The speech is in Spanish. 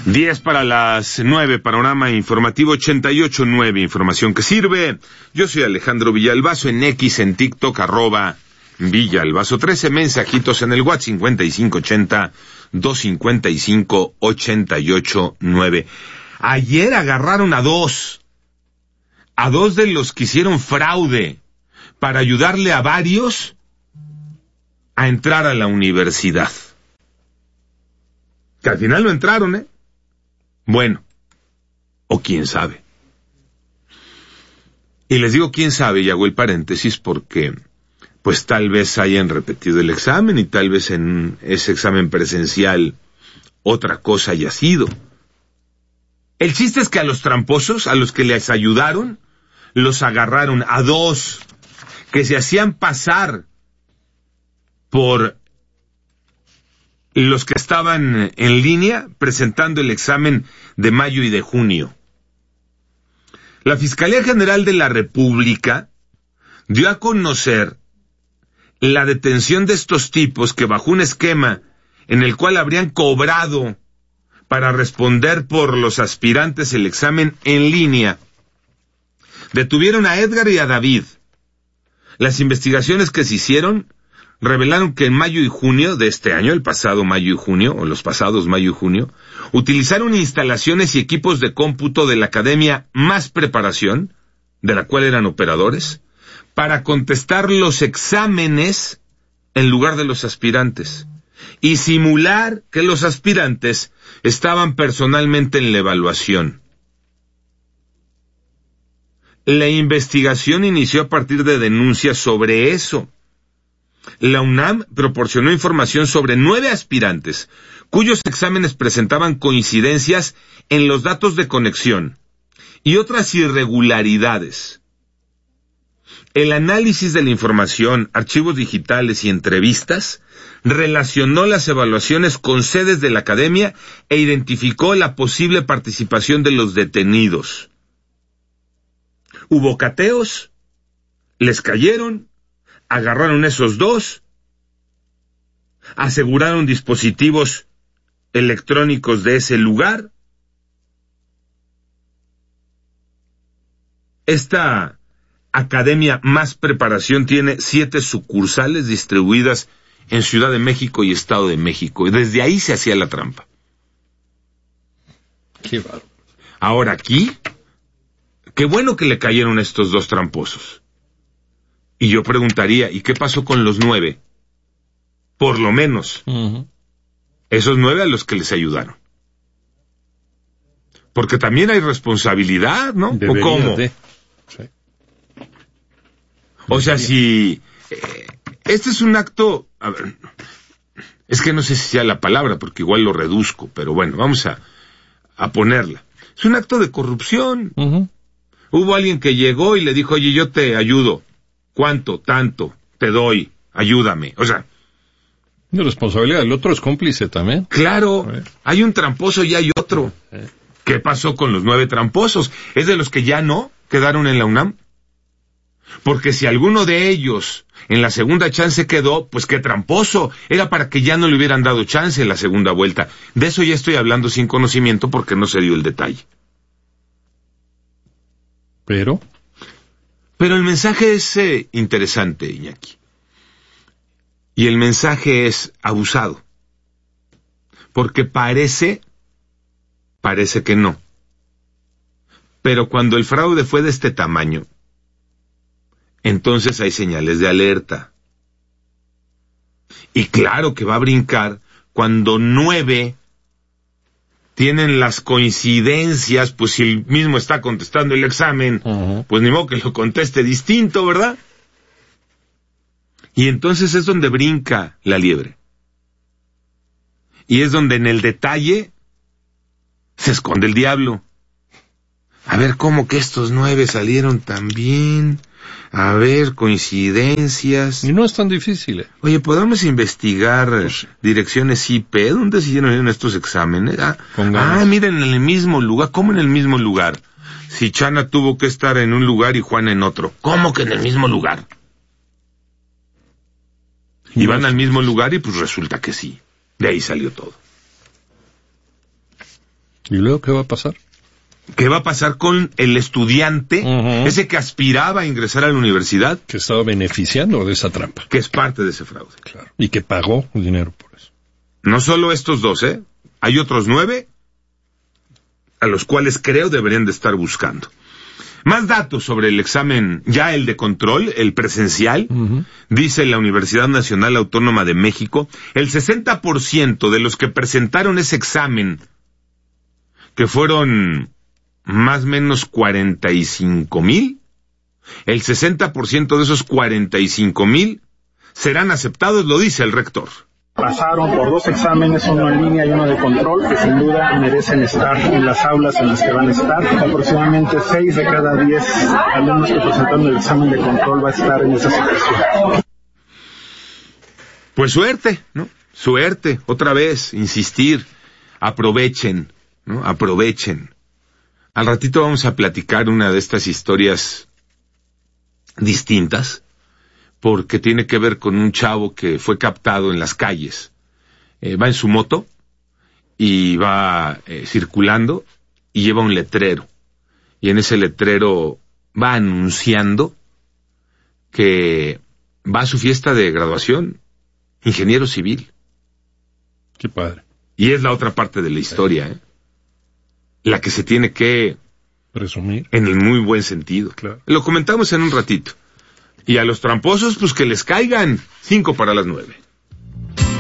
10 para las 9, panorama informativo 88.9, información que sirve. Yo soy Alejandro Villalbazo, en X, en TikTok, @Villalbazo 13, mensajitos en el WhatsApp 5580-255-889. Ayer agarraron a dos de los que hicieron fraude para ayudarle a varios a entrar a la universidad. Que al final no entraron, ¿eh? Bueno, o quién sabe. Y les digo quién sabe, y hago el paréntesis porque, pues tal vez hayan repetido el examen y tal vez en ese examen presencial otra cosa haya sido. El chiste es que a los tramposos, a los que les ayudaron, los agarraron a dos que se hacían pasar por los que estaban en línea presentando el examen de mayo y de junio. La Fiscalía General de la República dio a conocer la detención de estos tipos que bajo un esquema en el cual habrían cobrado para responder por los aspirantes el examen en línea, detuvieron a Edgar y a David. Las investigaciones que se hicieron revelaron que en mayo y junio de este año, el pasado mayo y junio, o los pasados mayo y junio, utilizaron instalaciones y equipos de cómputo de la Academia Más Preparación, de la cual eran operadores, para contestar los exámenes en lugar de los aspirantes, y simular que los aspirantes estaban personalmente en la evaluación. La investigación inició a partir de denuncias sobre eso. La UNAM proporcionó información sobre 9 aspirantes, cuyos exámenes presentaban coincidencias en los datos de conexión y otras irregularidades. El análisis de la información, archivos digitales y entrevistas relacionó las evaluaciones con sedes de la academia e identificó la posible participación de los detenidos. Hubo cateos, les cayeron, agarraron esos dos, aseguraron dispositivos electrónicos de ese lugar. Esta Academia Más Preparación tiene 7 sucursales distribuidas en Ciudad de México y Estado de México, y desde ahí se hacía la trampa. Qué bárbaro. Ahora aquí, qué bueno que le cayeron estos dos tramposos. Y yo preguntaría, ¿y qué pasó con los 9? Por lo menos, esos 9 a los que les ayudaron. Porque también hay responsabilidad, ¿no? Debería, ¿o cómo? Sí. O sea, si este es un acto, a ver, es que no sé si sea la palabra, porque igual lo reduzco, pero bueno, vamos a ponerla. Es un acto de corrupción. Hubo alguien que llegó y le dijo, oye, yo te ayudo. ¿Cuánto? Tanto. Te doy. Ayúdame. O sea. La responsabilidad del otro es cómplice también. Claro. Hay un tramposo y hay otro. ¿Qué pasó con los 9 tramposos? ¿Es de los que ya no quedaron en la UNAM? Porque si alguno de ellos en la segunda chance quedó, pues qué tramposo. Era para que ya no le hubieran dado chance en la segunda vuelta. De eso ya estoy hablando sin conocimiento porque no se dio el detalle. Pero el mensaje es interesante, Iñaki. Y el mensaje es abusado. Porque parece que no. Pero cuando el fraude fue de este tamaño, entonces hay señales de alerta. Y claro que va a brincar cuando 9 tienen las coincidencias, pues si el mismo está contestando el examen, pues ni modo que lo conteste distinto, ¿verdad? Y entonces es donde brinca la liebre. Y es donde en el detalle se esconde el diablo. A ver, ¿cómo que estos 9 salieron tan bien? A ver, coincidencias. Y no es tan difícil. Oye, ¿podemos investigar direcciones IP? ¿Dónde se hicieron estos exámenes? Miren, en el mismo lugar. ¿Cómo en el mismo lugar? Si Chana tuvo que estar en un lugar y Juana en otro. ¿Cómo que en el mismo lugar? Y van al mismo lugar y pues resulta que sí. De ahí salió todo. ¿Y luego qué va a pasar? ¿Qué va a pasar con el estudiante, ese que aspiraba a ingresar a la universidad? Que estaba beneficiando de esa trampa. Que es parte de ese fraude. Claro. Y que pagó dinero por eso. No solo estos 2, hay otros 9 a los cuales creo deberían de estar buscando. Más datos sobre el examen, ya el de control, el presencial, dice la Universidad Nacional Autónoma de México, el 60% de los que presentaron ese examen, que fueron más o menos 45,000, el 60% de esos 45,000 serán aceptados, lo dice el rector. Pasaron por 2 exámenes, uno en línea y uno de control, que sin duda merecen estar en las aulas en las que van a estar. Aproximadamente 6 de cada 10 alumnos que presentaron el examen de control va a estar en esa situación. Pues suerte, ¿no? Suerte, otra vez, insistir, aprovechen, ¿no? Aprovechen. Al ratito vamos a platicar una de estas historias distintas, porque tiene que ver con un chavo que fue captado en las calles. Va en su moto y va circulando y lleva un letrero. Y en ese letrero va anunciando que va a su fiesta de graduación, ingeniero civil. Qué padre. Y es la otra parte de la historia, la que se tiene que presumir en el muy buen sentido. Claro. Lo comentamos en un ratito. Y a los tramposos, pues que les caigan 5 para las 9.